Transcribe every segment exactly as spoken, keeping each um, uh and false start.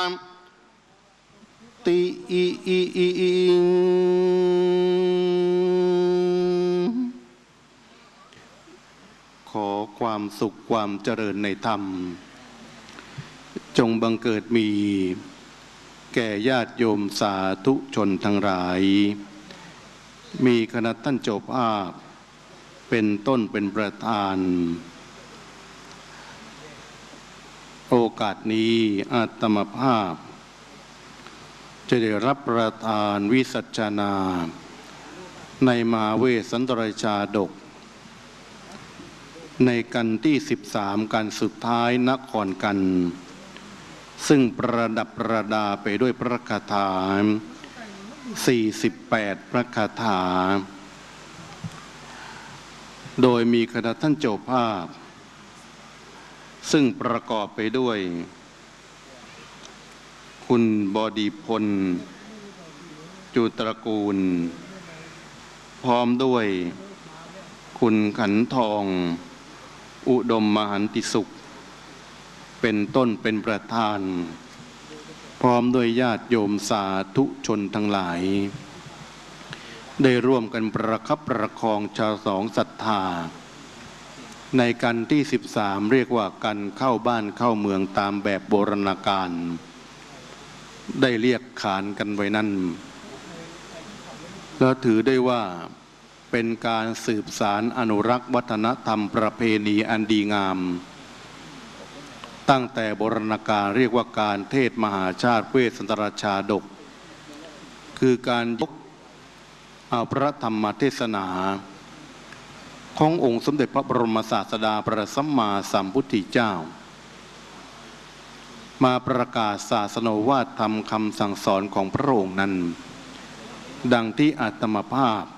ติอิอิอิอิขอความสุขความเจริญในธรรมจงบังเกิดมีแก่ญาติโยมสาธุชนทั้งหลายมีคณะท่านเจ้าภาพเป็นต้นเป็นประธานโอกาสนี้อาตมาภาพจะได้รับประทานวิสัชนาในมหาเวสสันตรชาดกในกันที่สิบสามกันสุดท้ายนครกันซึ่งประดับประดาไปด้วยพระคาถาสี่สิบแปดพระคาถาโดยมีคณะท่านเจ้าภาพซึ่งประกอบไปด้วยคุณบดีพลจุตระกูลพร้อมด้วยคุณขันทองอุดมมหันติสุขเป็นต้นเป็นประธานพร้อมด้วยญาติโยมสาธุชนทั้งหลายได้ร่วมกันประคับประคองชาวสองศรัทธาในกันที่สิบสามเรียกว่ากันเข้าบ้านเข้าเมืองตามแบบโบราณกาลได้เรียกขานกันไว้นั่นและถือได้ว่าเป็นการสืบสารอนุรักษ์วัฒนธรรมประเพณีอันดีงามตั้งแต่โบราณกาลเรียกว่าการเทศมหาชาติเวสสันตรชาดกคือการยกเอาพระธรรมเทศนาขององค์สมเด็จพระบรมศาสดาพระสัมมาสัมพุทธเจ้ามาประกาศศาสนวาทธรรมคำสั่งสอนของพระองค์นั้นดังที่อาตมาภาพ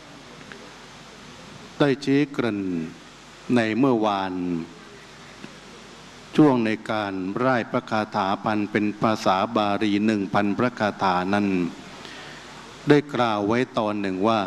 ได้ชี้เกริ่นในเมื่อวานช่วงในการร่ายพระคาถาพันเป็นภาษาบาลีหนึ่งพันพระคาถานั้นได้กล่าวไว้ตอนหนึ่งว่า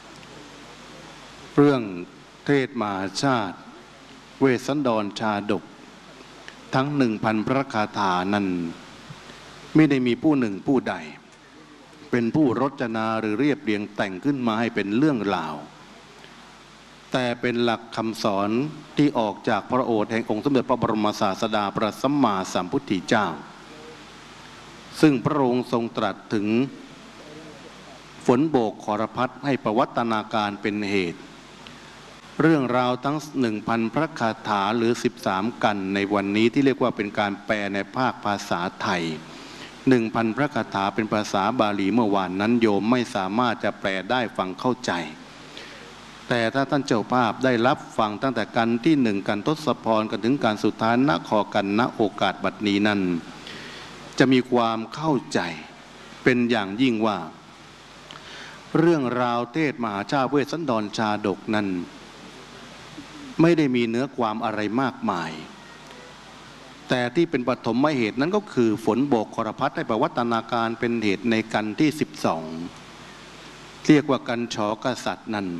เรื่องเทศมหาชาติเวสสันดรชาดกทั้งหนึ่งพันพระคาถานั้นไม่ได้มีผู้หนึ่งผู้ใดเป็นผู้รจนาหรือเรียบเรียงแต่งขึ้นมาให้เป็นเรื่องราวแต่เป็นหลักคำสอนที่ออกจากพระโอษฐ์แห่งองค์สมเด็จพระบรมศาสดาพระสัมมาสัมพุทธเจ้าซึ่งพระองค์ทรงตรัสถึงฝนโบกขรพัดให้ประวัตนาการเป็นเหตุเรื่องราวทั้ง หนึ่งพัน พระคาถาหรือสิบสามกันในวันนี้ที่เรียกว่าเป็นการแปลในภาคภาษาไทย หนึ่งพัน พระคาถาเป็นภาษาบาลีเมื่อวานนั้นโยมไม่สามารถจะแปลได้ฟังเข้าใจแต่ถ้าท่านเจ้าภาพได้รับฟังตั้งแต่กันที่หนึ่งกันทศพรกันถึงการสุดท้ายณขอกันณโอกาสบัดนี้นั้นจะมีความเข้าใจเป็นอย่างยิ่งว่าเรื่องราวเทศมหาชาติเวสสันดรชาดกนั้นไม่ได้มีเนื้อความอะไรมากมายแต่ที่เป็นปฐมเหตุนั้นก็คือฝนโบกขรพัดให้ประวัตนาการเป็นเหตุในกันที่สิบสองเรียกว่ากันฉอกษัตริย์นั้น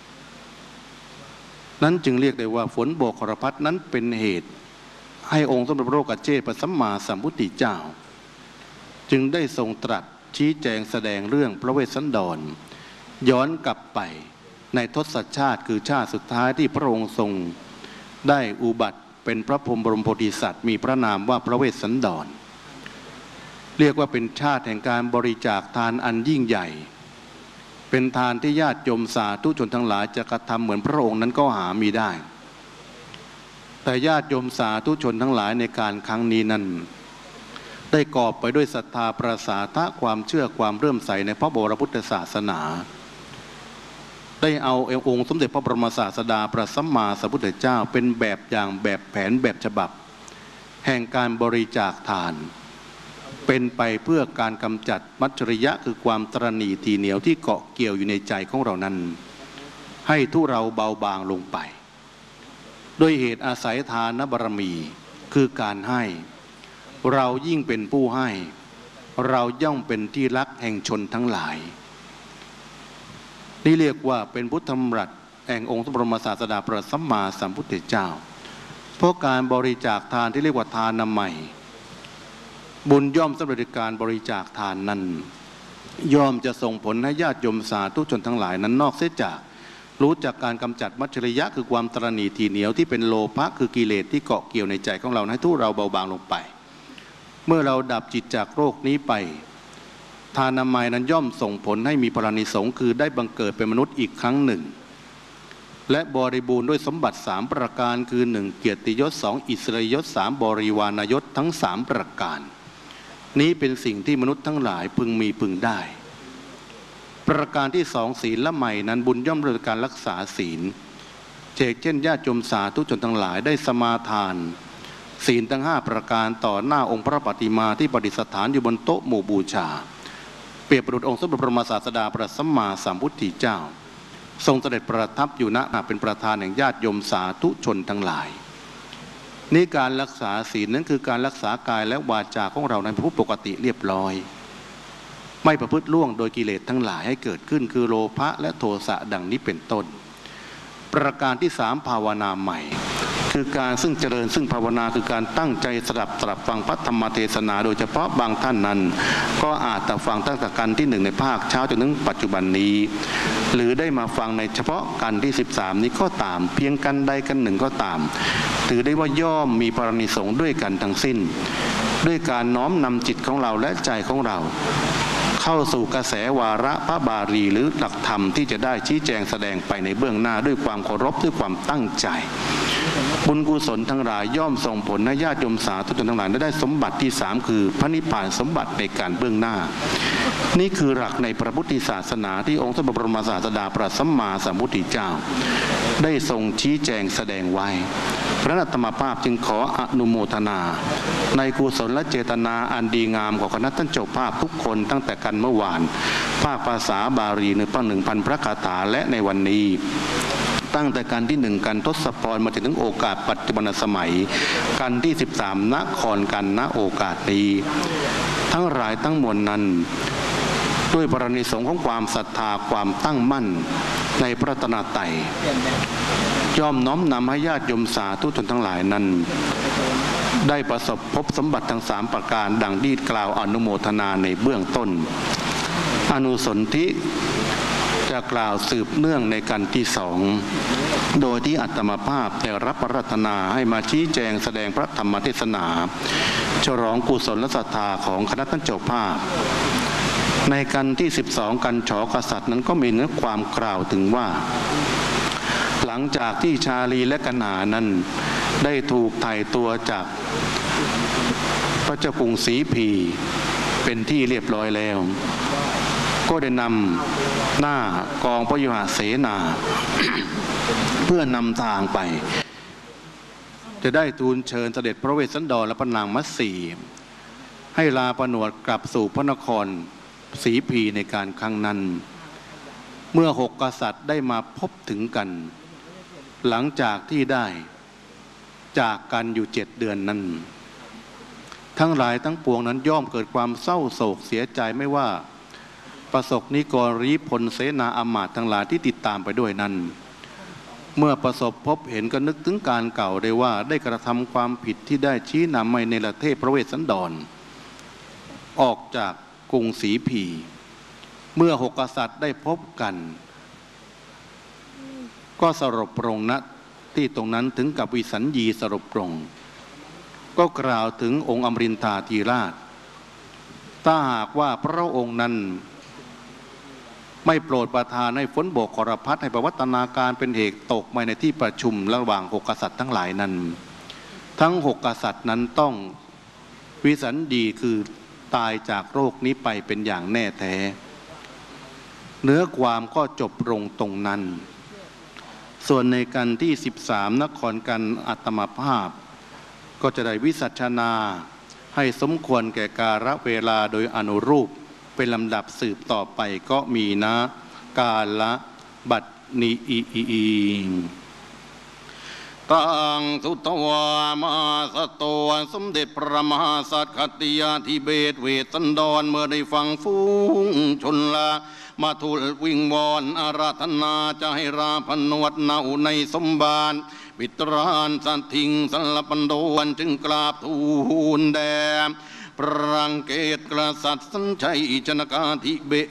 นั้นจึงเรียกได้ว่าฝนโบกขรพัดนั้นเป็นเหตุให้องค์สมเด็จพระโลกเชษฐ์พระสัมมาสัมพุทธเจ้าจึงได้ทรงตรัสชี้แจงแสดงเรื่องพระเวสสันดรย้อนกลับไปในทศชาติคือชาติสุดท้ายที่พระองค์ทรงได้อุบัติเป็นพระพรหมบรมโพธิสัตว์มีพระนามว่าพระเวสสันดรเรียกว่าเป็นชาติแห่งการบริจาคทานอันยิ่งใหญ่เป็นทานที่ญาติโยมสาธุชนทั้งหลายจะกระทำเหมือนพระองค์นั้นก็หามีได้แต่ญาติโยมสาธุชนทั้งหลายในการครั้งนี้นั้นได้กอบไปด้วยศรัทธาประสาทะความเชื่อความเริ่มใสในพระบรมพุทธศาสนาได้เอาองค์สมเด็จพระบรมศาสดาพระสัมมาสัมพุทธเจ้าเป็นแบบอย่างแบบแผนแบบฉบับแห่งการบริจาคทานเป็นไปเพื่อการกำจัดมัจฉริยะคือความตระหนี่ทีเหนียวที่เกาะเกี่ยวอยู่ในใจของเรานั้นให้ทุเราเบาบางลงไปด้วยเหตุอาศัยทานบารมีคือการให้เรายิ่งเป็นผู้ให้เราย่อมเป็นที่รักแห่งชนทั้งหลายนี่เรียกว่าเป็นพุทธธรรมรัตน์แห่งองค์พระบรมศาสดาพระสัมมาสัมพุทธเจ้าเพราะการบริจาคทานที่เรียกว่าทานนามัยบุญย่อมสำเร็จการบริจาคทานนั้นย่อมจะส่งผลให้ญาติโยมสาธุชนทั้งหลายนั้นนอกเสียจากรู้จักการกำจัดมัจฉริยะคือความตระหนี่ทีเหนียวที่เป็นโลภะคือกิเลสที่เกาะเกี่ยวในใจของเราให้ทุเราเบาบางลงไปเมื่อเราดับจิตจากโรคนี้ไปทานามัยนั้นย่อมส่งผลให้มีพลานิสงส์คือได้บังเกิดเป็นมนุษย์อีกครั้งหนึ่งและบริบูรณ์ด้วยสมบัติสามประการคือหนึ่งเกียรติยศสองอิสริยยศสามบริวารยศทั้งสามประการนี้เป็นสิ่งที่มนุษย์ทั้งหลายพึงมีพึงได้ประการที่สองศีลละไมนั้นบุญย่อมด้วยการรักษาศีลเช่นเช่นญาติโยมสาธุชนทั้งหลายได้สมาทานศีลทั้งห้าประการต่อหน้าองค์พระปฏิมาที่ประดิษฐานอยู่บนโต๊ะหมู่บูชาเปรียบประดุจองค์สมเด็จพระบรมศาสดาพระสัมมาสัมพุทธเจ้าทรงเสด็จประทับอยู่ณเป็นประธานแห่งญาติโยมสาธุชนทั้งหลายนี่การรักษาศีลนั้นคือการรักษากายและวาจาของเราในผู้ปกติเรียบร้อยไม่ประพฤติล่วงโดยกิเลสทั้งหลายให้เกิดขึ้นคือโลภะและโทสะดังนี้เป็นต้นประการที่สามภาวนาใหม่คือการซึ่งเจริญซึ่งภาวนาคือการตั้งใจสดับตรับฟังพระธรรมเทศนาโดยเฉพาะบางท่านนั้นก็อาจจะฟังตั้งแต่กันที่หนึ่งในภาคเช้าจนถึงปัจจุบันนี้หรือได้มาฟังในเฉพาะกันที่สิบสามนี้ก็ตามเพียงกันใดกันหนึ่งก็ตามถือได้ว่าย่อมมีปรนิสงส์ด้วยกันทั้งสิ้นด้วยการน้อมนำจิตของเราและใจของเราเข้าสู่กระแสวาระพระบาลีหรือหลักธรรมที่จะได้ชี้แจงแสดงไปในเบื้องหน้าด้วยความเคารพด้วยความตั้งใจบุญกุศลทั้งหลายย่อมส่งผลให้ญาติโยมสาธุชนทั้งหลายได้สมบัติที่สามคือพระนิพพานสมบัติในการเบื้องหน้านี่คือหลักในพระพุทธศาสนาที่องค์สมเด็จพระบรมศาสดาพระสัมมาสัมพุทธเจ้าได้ทรงชี้แจงแสดงไว้พระธรรมภาพจึงขออนุโมทนาในกุศลและเจตนาอันดีงามของคณะท่านเจ้าภาพทุกคนตั้งแต่กันเมื่อวานภาคภาษาบาลีหนึ่งพันหนึ่งพันพระคาถาและในวันนี้ตั้งแต่การที่หนึ่งกันทศพรมาถึงโอกาสปัจจุบันสมัยกันที่สิบสามนครกันณโอกาสนี้ทั้งหลายทั้งมวลนั้นด้วยปรนิสงส์ของความศรัทธาความตั้งมั่นในพระตนตรัยย่อมน้อมนำให้ญาติโยมสาธุชนทั้งหลายนั้นได้ประสบพบสมบัติทั้งสามประการดังที่กล่าวอนุโมทนาในเบื้องต้นอนุสนธิจะกล่าวสืบเนื่องในกันที่สองโดยที่อัตมาภาพได้รับพระราชนาให้มาชี้แจงแสดงพระธรรมเทศนาฉลองกุศลและศรัทธาของคณะท่านเจ้าภาพในกันที่สิบสองกันฉอกษัตริย์นั้นก็มีเนื้อความกล่าวถึงว่าหลังจากที่ชาลีและกันหานั้นได้ถูกไถ่ตัวจากพระเจ้ากรุงศรีพีเป็นที่เรียบร้อยแล้วก็ได้นำหน้ากองพยุหเสนา เพื่อนำทางไปจะได้ทูลเชิญเสด็จพระเวสสันดรและพระนางมัตสีให้ลาผนวดกลับสู่พระนครศรีพีในการครั้งนั้นเมื่อหกกษัตริย์ได้มาพบถึงกันหลังจากที่ได้จากกันอยู่เจ็ดเดือนนั้นทั้งหลายทั้งปวงนั้นย่อมเกิดความเศร้าโศกเสียใจไม่ว่าประสบนิกรพลเสนาอมาตย์ทั้งหลายที่ติดตามไปด้วยนั้นเมื่อประสบพบเห็นก็นึกถึงการเก่าได้ว่าได้กระทำความผิดที่ได้ชี้นำให้เนรเทพพระเวสสันดรออกจากกรุงศรีพีเมื่อหกกษัตริย์ได้พบกันก็สรุปปรงณที่ตรงนั้นถึงกับวิสัญญีสรุปปรงก็กล่าวถึงองค์อมรินทราธิราชถ้าหากว่าพระองค์นั้นไม่โปรดประทานให้ฝนโบกขรพัดให้ประวัตนาการเป็นเหตุตกมาในที่ประชุมระหว่างหกกษัตริย์ทั้งหลายนั้นทั้งหกกษัตริย์นั้นต้องวิสัญญีคือตายจากโรคนี้ไปเป็นอย่างแน่แท้เนื้อความก็จบลงตรงนั้นส่วนในกันที่สิบสามนครกันอัตมาภาพก็จะได้วิสัชนาให้สมควรแก่กาลเวลาโดยอนุรูปเป็นลำดับสืบต่อไปก็มีนะกาละบัดนี้อีตังสุตวามาสโตสมเด็จพระมหาสัตถ์คติยาธิเบศเวสสันดรเมื่อได้ฟังฟุ้งชนละมาทูลวิงวอนอาราธนาจะให้ราพนวดเนาในสมบานปิตรานสันทิงสัลปันโดวันจึงกราบทูลแด่ปรังเกตกษัตริย์สัญชัยชนกาธิเบ